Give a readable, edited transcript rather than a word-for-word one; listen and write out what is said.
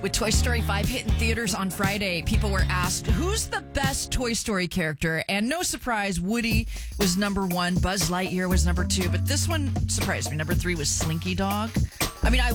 With Toy Story 5 hitting theaters on Friday, people were asked, who's the best Toy Story character? And no surprise, Woody was number one. Buzz Lightyear was number two. But this one surprised me. Number three was Slinky Dog. I mean, I